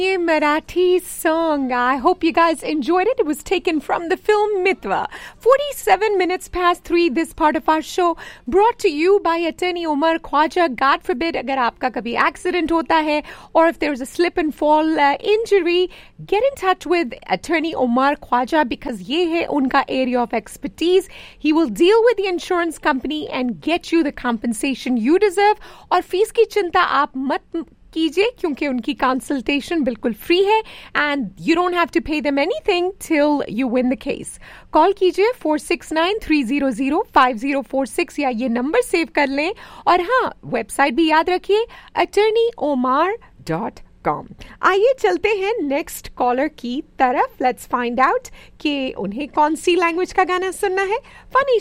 Marathi song. I hope you guys enjoyed it. It was taken from the film Mitwa. 47 minutes past 3, this part of our show brought to you by attorney Umar Khwaja. God forbid, अगर आपका कभी accident होता है or if there's a slip and fall injury, get in touch with attorney Umar Khwaja because ये है उनका area of expertise. He will deal with the insurance company and get you the compensation you deserve. और fees की चिंता आप मत कीजिए क्योंकि उनकी कंसल्टेशन बिल्कुल फ्री है and you don't have to pay them anything till you win the case. Call कीजिए 469-300-5046 या ये नंबर सेव कर लें और हाँ, वेबसाइट भी याद रखिए attorneyomar.com. आइए चलते हैं नेक्स्ट कॉलर की तरफ. लेट्स फाइंड आउट कि उन्हें कौन सी लैंग्वेज का गाना सुनना है. फनी